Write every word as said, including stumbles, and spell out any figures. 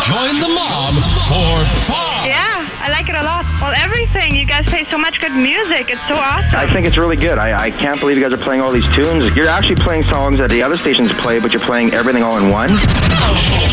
Join the mob for fun. Yeah, I like it a lot. Well, everything. You guys play so much good music. It's so awesome. I think it's really good. I, I can't believe you guys are playing all these tunes. You're actually playing songs that the other stations play, but you're playing everything all in one.